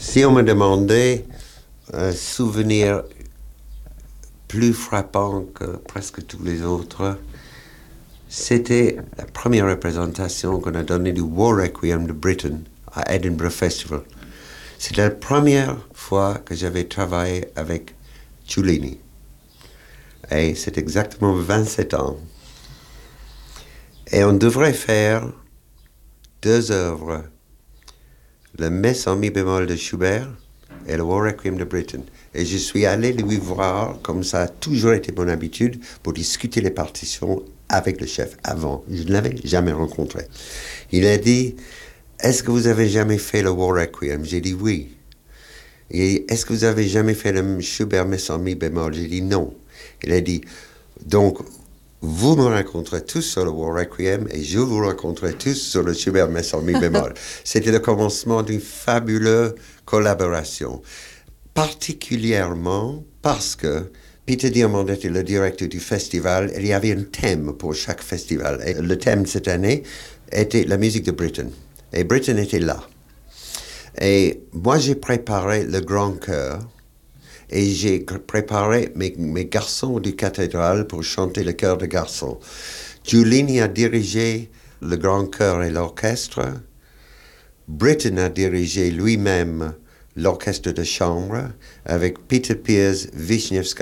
Si on me demandait un souvenir plus frappant que presque tous les autres, c'était la première représentation qu'on a donnée du War Requiem de Britten à Edinburgh Festival. C'était la première fois que j'avais travaillé avec Giulini. Et c'est exactement 27 ans. Et on devrait faire 2 œuvres, le Messe en mi bémol de Schubert et le War Requiem de Britten. Et je suis allé lui voir, comme ça a toujours été mon habitude, pour discuter les partitions avec le chef avant. Je ne l'avais jamais rencontré. Il a dit, est-ce que vous avez jamais fait le War Requiem? J'ai dit oui. Et est-ce que vous avez jamais fait le Schubert Messe en mi bémol? J'ai dit non. Il a dit, donc, vous me rencontrez tous sur le War Requiem et je vous rencontrerai tous sur le Schubert Messe en mi bémol. C'était le commencement d'une fabuleuse collaboration. Particulièrement parce que Peter Diamond était le directeur du festival et il y avait un thème pour chaque festival. Et le thème de cette année était la musique de Britten. Et Britten était là. Et moi, j'ai préparé le grand chœur et j'ai préparé mes garçons du cathédrale pour chanter le chœur de garçons. Giulini a dirigé le grand chœur et l'orchestre. Britten a dirigé lui-même l'orchestre de chambre avec Peter Pears, Wisniewska